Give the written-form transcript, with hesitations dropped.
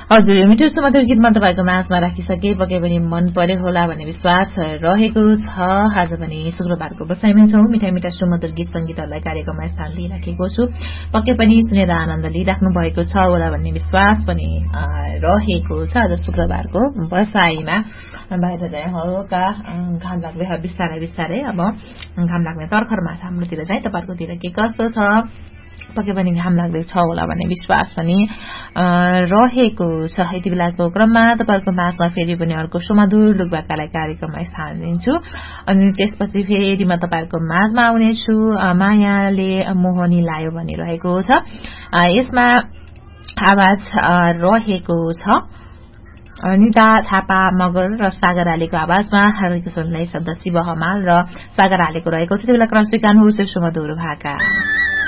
हजुर मिठो सुमधुर गीतमा तपाईँको माझमा राखिसके पक्कै पनि मन पर्यो होला भन्ने विश्वास रहेको छ। आज पनि शुक्रबारको बसाइमै छौं। मिठा मिठा सुमधुर गीत संगीतहरूलाई कार्यक्रममा स्थान दिइराखेको छु। पक्कै पनि सुनेर आनन्द लिइराख्नु भएको छ होला भन्ने विश्वास पनि रहेको छ। आज शुक्रबारको बसाइमा बाहिर चाहिँ हल्का घाम लाग्दै बिस्तारै बिस्तारै अब घाम लाग्ने तर्खरमा छ हाम्रोतिर चाहिँ। तपाईहरुकोतिर के कस्तो छ? पक्कै पनि घाम लाग्दैछ होला भन्ने विश्वास पनि रहेको छ। यति बेलाको क्रममा तपाईहरुको माझमा फेरि पनि अर्को सुमधुर लुकबाकालाई कार्यक्रममा स्थान दिन्छु। अनि त्यसपछि फेरि म तपाईहरुको माझमा आउनेछु। मायाले मोहनी लायो भनिरहेको छ। यसमा आवाज रहेको छ निता थापा मगर र सागर आलेको आवाजमा हरिकिशनलाई शब्द शिव हमाल र सागर आलेको रहेको छ। त्यति बेला क्रम स्वीकार सुमधुर भाका।